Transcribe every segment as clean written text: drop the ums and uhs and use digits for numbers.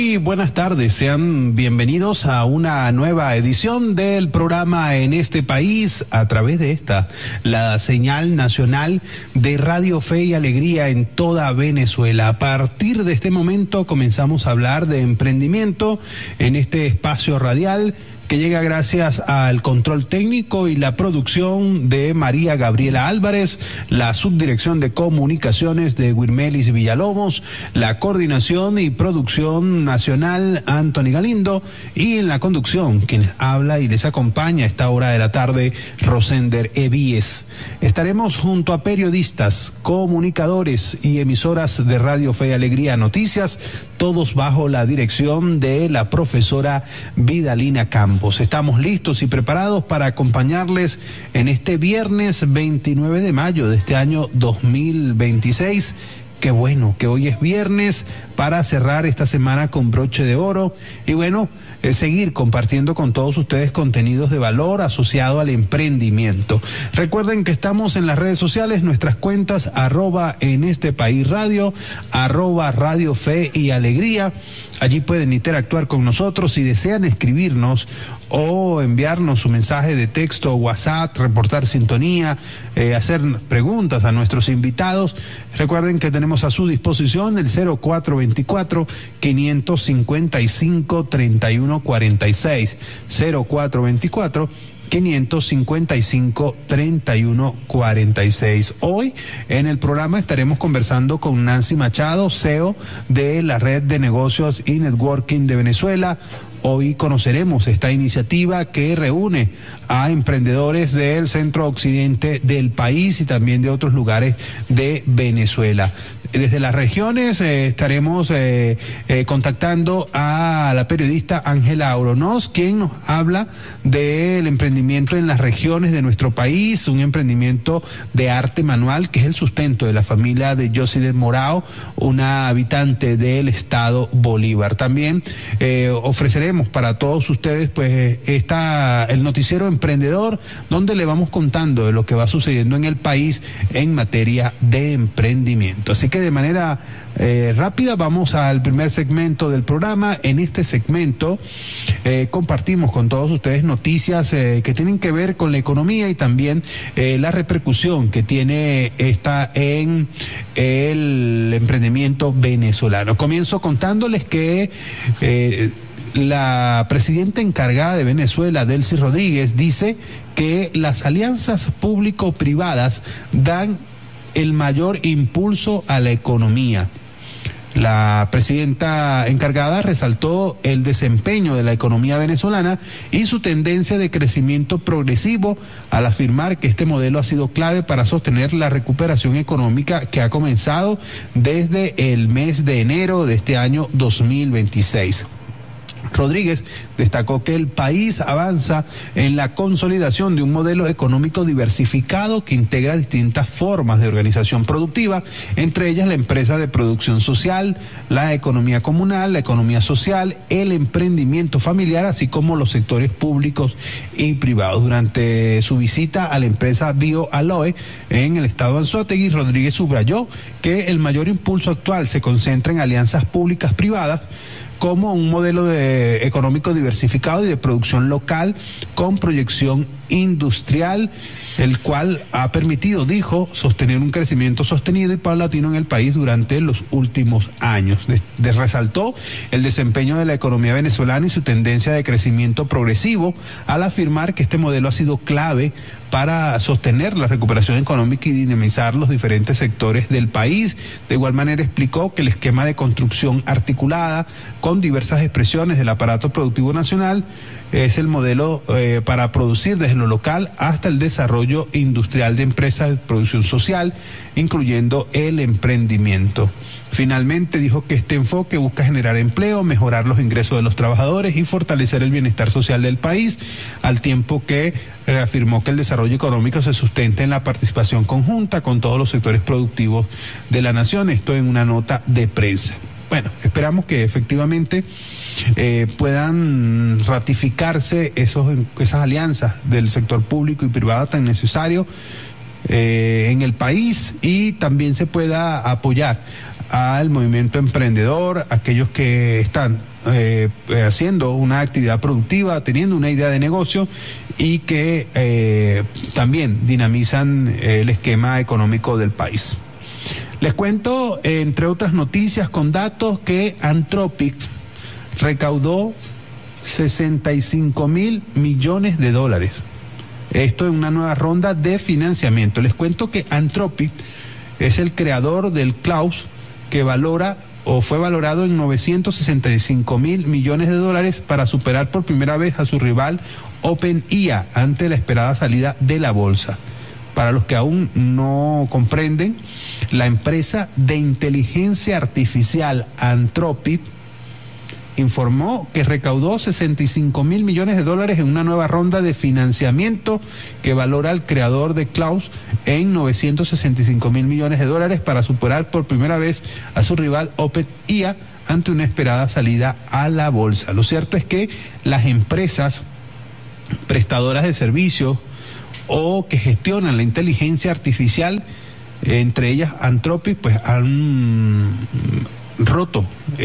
Muy buenas tardes, sean bienvenidos a una nueva edición del programa En este País a través de la señal nacional de Radio Fe y Alegría en toda Venezuela. A partir de este momento comenzamos a hablar de emprendimiento en este espacio radial que llega gracias al control técnico y la producción de María Gabriela Álvarez, la subdirección de comunicaciones de Wirmelis Villalobos, la coordinación y producción nacional Anthony Galindo, y en la conducción quien habla y les acompaña a esta hora de la tarde, Rosender Evíes. Estaremos junto a periodistas, comunicadores y emisoras de Radio Fe y Alegría Noticias, todos bajo la dirección de la profesora Vidalina Campos. Estamos listos y preparados para acompañarles en este viernes 29 de mayo de este año 2026. Qué bueno que hoy es viernes para cerrar esta semana con broche de oro y seguir compartiendo con todos ustedes contenidos de valor asociado al emprendimiento. Recuerden que estamos en las redes sociales, nuestras cuentas @en este país radio, @Radio Fe y Alegría. Allí pueden interactuar con nosotros si desean escribirnos o enviarnos su mensaje de texto, WhatsApp, reportar sintonía, hacer preguntas a nuestros invitados. Recuerden que tenemos a su disposición el 0424-555-3146, 0424-555-3146. Hoy en el programa estaremos conversando con Nancy Machado, CEO de la Red de Negocios y Networking de Venezuela. Hoy conoceremos esta iniciativa que reúne a emprendedores del centro occidente del país y también de otros lugares de Venezuela. Desde las regiones estaremos contactando a la periodista Ángela Oronoz, quien nos habla del emprendimiento en las regiones de nuestro país, un emprendimiento de arte manual que es el sustento de la familia de Yosidet Morao, una habitante del estado Bolívar. También ofreceremos para todos ustedes el noticiero emprendedor, donde le vamos contando de lo que va sucediendo en el país en materia de emprendimiento. Así que de manera rápida vamos al primer segmento del programa. En este segmento compartimos con todos ustedes noticias que tienen que ver con la economía y también la repercusión que tiene esta en el emprendimiento venezolano. Comienzo contándoles que la presidenta encargada de Venezuela, Delcy Rodríguez, dice que las alianzas público-privadas dan el mayor impulso a la economía. La presidenta encargada resaltó el desempeño de la economía venezolana y su tendencia de crecimiento progresivo al afirmar que este modelo ha sido clave para sostener la recuperación económica que ha comenzado desde el mes de enero de este año 2026. Rodríguez destacó que el país avanza en la consolidación de un modelo económico diversificado que integra distintas formas de organización productiva, entre ellas la empresa de producción social, la economía comunal, la economía social, el emprendimiento familiar, así como los sectores públicos y privados. Durante su visita a la empresa BioAloe en el estado de Anzoátegui, Rodríguez subrayó que el mayor impulso actual se concentra en alianzas públicas privadas como un modelo económico diversificado y de producción local con proyección industrial, el cual ha permitido, dijo, sostener un crecimiento sostenido y paulatino en el país durante los últimos años. Resaltó el desempeño de la economía venezolana y su tendencia de crecimiento progresivo al afirmar que este modelo ha sido clave para sostener la recuperación económica y dinamizar los diferentes sectores del país. De igual manera explicó que el esquema de construcción articulada con diversas expresiones del aparato productivo nacional es el modelo para producir desde lo local hasta el desarrollo industrial de empresas de producción social, incluyendo el emprendimiento. Finalmente dijo que este enfoque busca generar empleo, mejorar los ingresos de los trabajadores y fortalecer el bienestar social del país, al tiempo que reafirmó que el desarrollo económico se sustenta en la participación conjunta con todos los sectores productivos de la nación. Esto en una nota de prensa. Bueno, esperamos que efectivamente puedan ratificarse esas alianzas del sector público y privado tan necesario en el país, y también se pueda apoyar al movimiento emprendedor, aquellos que están haciendo una actividad productiva, teniendo una idea de negocio y que también dinamizan el esquema económico del país. Les cuento, entre otras noticias con datos, que Anthropic recaudó 65 mil millones de dólares. Esto en una nueva ronda de financiamiento. Les cuento que Anthropic es el creador del cloud que valora o fue valorado en 965 mil millones de dólares para superar por primera vez a su rival OpenAI ante la esperada salida de la bolsa. Para los que aún no comprenden, la empresa de inteligencia artificial Anthropic informó que recaudó 65 mil millones de dólares en una nueva ronda de financiamiento que valora al creador de cloud en 965 mil millones de dólares para superar por primera vez a su rival OpenAI ante una esperada salida a la bolsa. Lo cierto es que las empresas prestadoras de servicios o que gestionan la inteligencia artificial, entre ellas Anthropic, pues han roto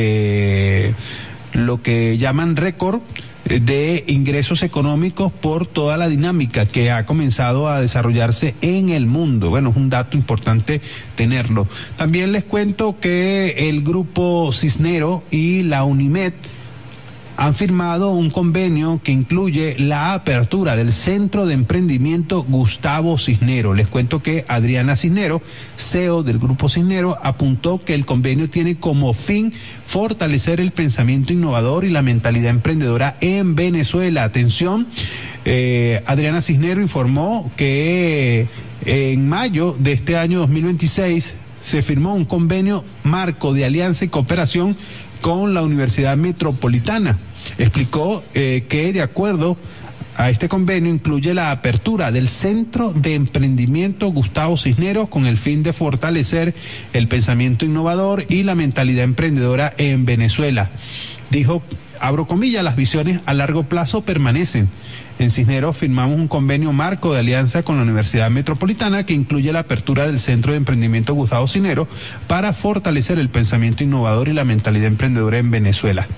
lo que llaman récord de ingresos económicos por toda la dinámica que ha comenzado a desarrollarse en el mundo. Bueno, es un dato importante tenerlo. También les cuento que el grupo Cisnero y la Unimed han firmado un convenio que incluye la apertura del Centro de Emprendimiento Gustavo Cisnero. Les cuento que Adriana Cisnero, CEO del Grupo Cisnero, apuntó que el convenio tiene como fin fortalecer el pensamiento innovador y la mentalidad emprendedora en Venezuela. Atención, Adriana Cisnero informó que en mayo de este año 2026 se firmó un convenio marco de alianza y cooperación con la Universidad Metropolitana. Explicó que de acuerdo a este convenio incluye la apertura del Centro de Emprendimiento Gustavo Cisneros con el fin de fortalecer el pensamiento innovador y la mentalidad emprendedora en Venezuela. Dijo, abro comillas, las visiones a largo plazo permanecen. En Cisneros firmamos un convenio marco de alianza con la Universidad Metropolitana que incluye la apertura del Centro de Emprendimiento Gustavo Cisneros para fortalecer el pensamiento innovador y la mentalidad emprendedora en Venezuela.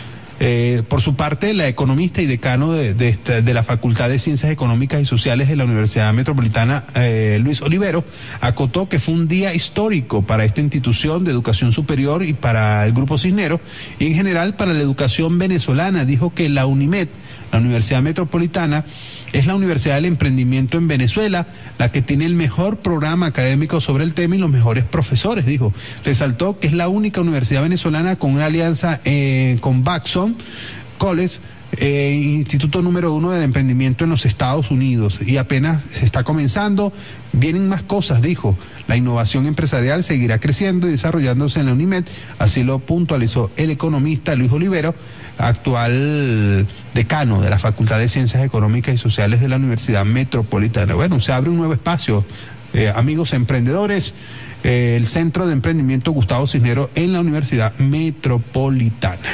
Por su parte, la economista y decano de la Facultad de Ciencias Económicas y Sociales de la Universidad Metropolitana, Luis Olivero, acotó que fue un día histórico para esta institución de educación superior y para el Grupo Cisneros y en general para la educación venezolana. Dijo que la UNIMED, la Universidad Metropolitana, es la Universidad del Emprendimiento en Venezuela, la que tiene el mejor programa académico sobre el tema y los mejores profesores, dijo. Resaltó que es la única universidad venezolana con una alianza con Baxon College, instituto número 1 del emprendimiento en los Estados Unidos, y apenas se está comenzando, vienen más cosas, dijo. La innovación empresarial seguirá creciendo y desarrollándose en la UNIMED, así lo puntualizó el economista Luis Olivero, actual decano de la Facultad de Ciencias Económicas y Sociales de la Universidad Metropolitana. Bueno, se abre un nuevo espacio, amigos emprendedores, el Centro de Emprendimiento Gustavo Cisneros en la Universidad Metropolitana.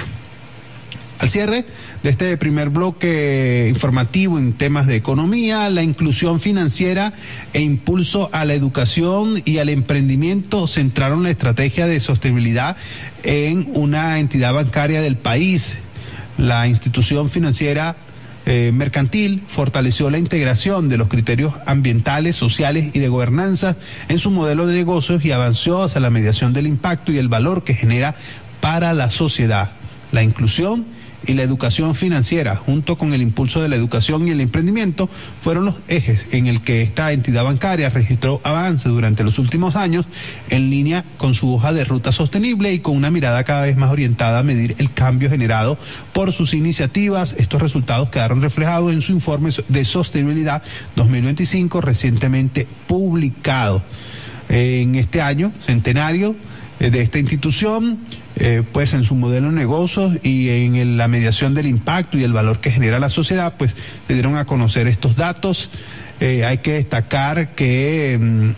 Al cierre de este primer bloque informativo en temas de economía, la inclusión financiera e impulso a la educación y al emprendimiento centraron la estrategia de sostenibilidad en una entidad bancaria del país. La institución financiera mercantil fortaleció la integración de los criterios ambientales, sociales y de gobernanza en su modelo de negocios y avanzó hacia la mediación del impacto y el valor que genera para la sociedad. La inclusión y la educación financiera, junto con el impulso de la educación y el emprendimiento, fueron los ejes en el que esta entidad bancaria registró avance durante los últimos años, en línea con su hoja de ruta sostenible y con una mirada cada vez más orientada a medir el cambio generado por sus iniciativas. Estos resultados quedaron reflejados en su informe de sostenibilidad 2025 recientemente publicado. En este año centenario de esta institución, pues en su modelo de negocios y en la mediación del impacto y el valor que genera la sociedad, pues se dieron a conocer estos datos. Hay que destacar que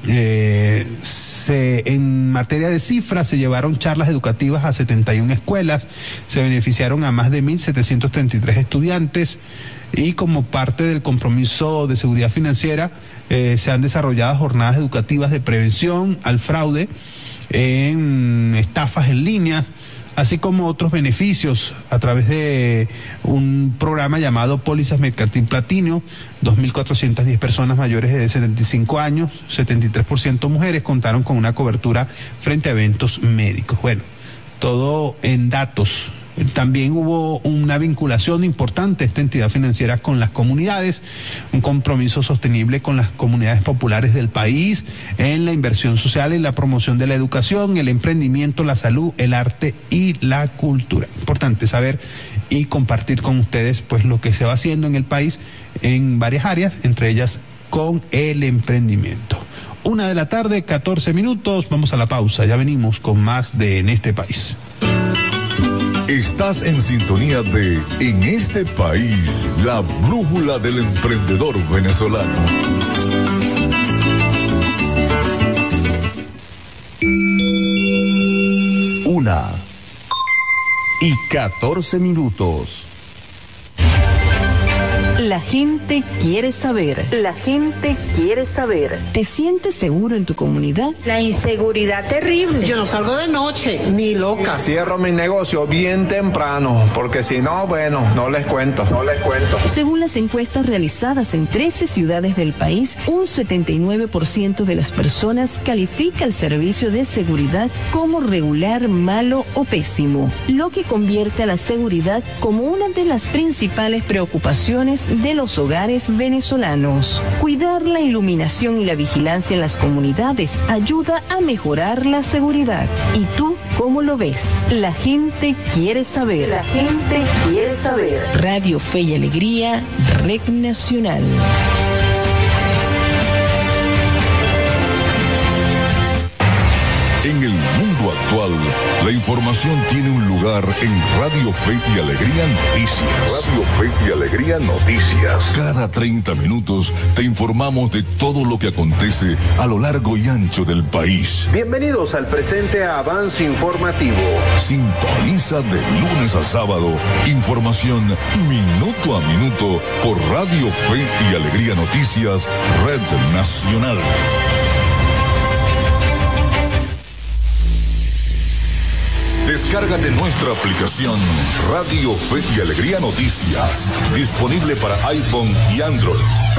en materia de cifras se llevaron charlas educativas a 71 escuelas, se beneficiaron a más de 1.733 estudiantes y como parte del compromiso de seguridad financiera se han desarrollado jornadas educativas de prevención al fraude en estafas en líneas, así como otros beneficios a través de un programa llamado Pólizas Mercantil Platino. 2.410 personas mayores de 75 años, 73% mujeres, contaron con una cobertura frente a eventos médicos. Bueno, todo en datos. También hubo una vinculación importante de esta entidad financiera con las comunidades, un compromiso sostenible con las comunidades populares del país en la inversión social, en la promoción de la educación, el emprendimiento, la salud, el arte y la cultura. Importante saber y compartir con ustedes pues lo que se va haciendo en el país en varias áreas, entre ellas con el emprendimiento. 1:00 p.m, 14 minutos, vamos a la pausa, ya venimos con más de En este País. Estás en sintonía de En este País, la brújula del emprendedor venezolano. 1:14. La gente quiere saber. La gente quiere saber. ¿Te sientes seguro en tu comunidad? La inseguridad terrible. Yo no salgo de noche, ni loca. Cierro mi negocio bien temprano, porque si no, bueno, no les cuento. Según las encuestas realizadas en 13 ciudades del país, un 79% de las personas califica el servicio de seguridad como regular, malo o pésimo, lo que convierte a la seguridad como una de las principales preocupaciones de los hogares venezolanos. Cuidar la iluminación y la vigilancia en las comunidades ayuda a mejorar la seguridad. ¿Y tú cómo lo ves? La gente quiere saber. La gente quiere saber. Radio Fe y Alegría, Red Nacional. En el mundo actual, la información tiene un lugar en Radio Fe y Alegría Noticias. Radio Fe y Alegría Noticias. Cada 30 minutos te informamos de todo lo que acontece a lo largo y ancho del país. Bienvenidos al presente avance informativo. Sintoniza de lunes a sábado información minuto a minuto por Radio Fe y Alegría Noticias, Red Nacional. Descárgate nuestra aplicación Radio Fe y Alegría Noticias, disponible para iPhone y Android.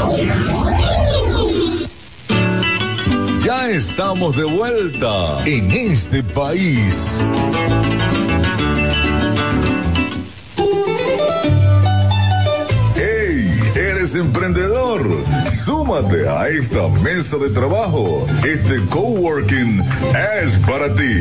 Ya estamos de vuelta en este país. ¡Hey! ¿Eres emprendedor? Súmate a esta mesa de trabajo. Este coworking es para ti.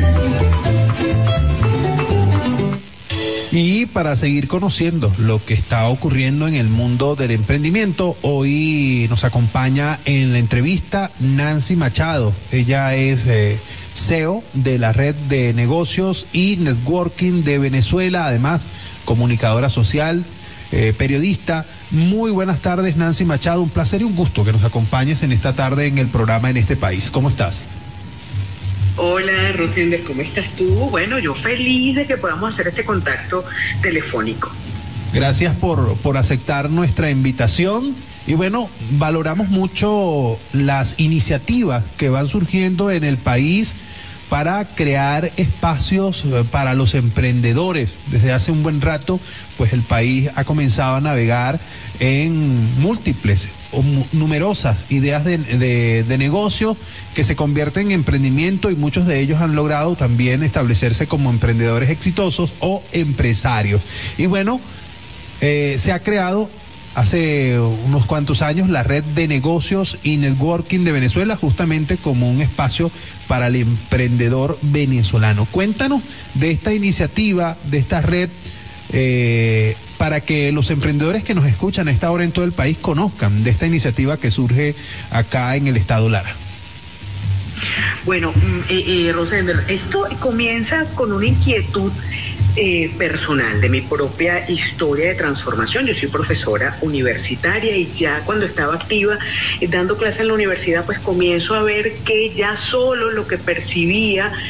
Y para seguir conociendo lo que está ocurriendo en el mundo del emprendimiento, hoy nos acompaña en la entrevista Nancy Machado. Ella es CEO de la Red de Negocios y Networking de Venezuela, además comunicadora social, periodista. Muy buenas tardes, Nancy Machado. Un placer y un gusto que nos acompañes en esta tarde en el programa En este País. ¿Cómo estás? Hola, Rosender, ¿cómo estás tú? Bueno, yo feliz de que podamos hacer este contacto telefónico. Gracias por aceptar nuestra invitación. Y bueno, valoramos mucho las iniciativas que van surgiendo en el país para crear espacios para los emprendedores. Desde hace un buen rato, pues el país ha comenzado a navegar en múltiples o numerosas ideas de negocio que se convierten en emprendimiento, y muchos de ellos han logrado también establecerse como emprendedores exitosos o empresarios. Y bueno, se ha creado hace unos cuantos años la Red de Negocios y Networking de Venezuela, justamente como un espacio para el emprendedor venezolano. Cuéntanos de esta iniciativa, de esta red, para que los emprendedores que nos escuchan a esta hora en todo el país conozcan de esta iniciativa que surge acá en el estado Lara. Bueno, Rosender, esto comienza con una inquietud personal de mi propia historia de transformación. Yo soy profesora universitaria y ya cuando estaba activa dando clases en la universidad, pues comienzo a ver que ya solo lo que percibía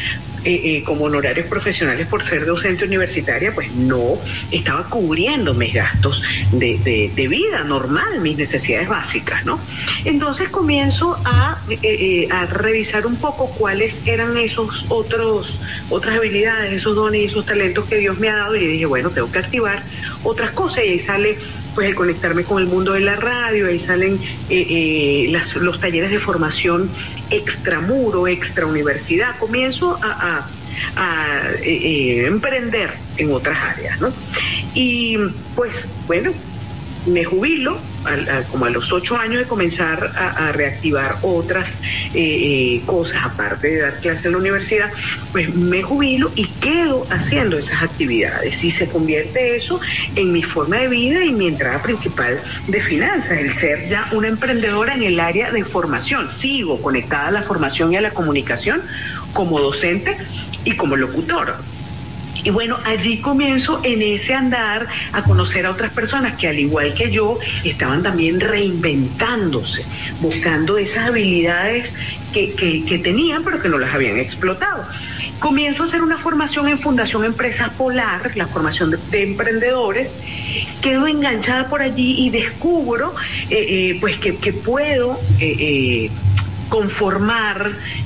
como honorarios profesionales por ser docente universitaria, pues no estaba cubriendo mis gastos de vida normal, mis necesidades básicas, ¿no? Entonces comienzo a revisar un poco cuáles eran otras habilidades, esos dones y esos talentos que Dios me ha dado, y le dije, bueno, tengo que activar otras cosas, y ahí sale pues el conectarme con el mundo de la radio, ahí salen los talleres de formación extramuro, extra universidad. Comienzo a emprender en otras áreas, ¿no? Y pues bueno, me jubilo como a los 8 años de comenzar a reactivar otras cosas, aparte de dar clases en la universidad, pues me jubilo y quedo haciendo esas actividades, y se convierte eso en mi forma de vida y mi entrada principal de finanzas, el ser ya una emprendedora en el área de formación. Sigo conectada a la formación y a la comunicación como docente y como locutora. Y bueno, allí comienzo en ese andar a conocer a otras personas que al igual que yo estaban también reinventándose, buscando esas habilidades que tenían pero que no las habían explotado. Comienzo a hacer una formación en Fundación Empresas Polar, la formación de emprendedores. Quedo enganchada por allí y descubro pues que puedo conformar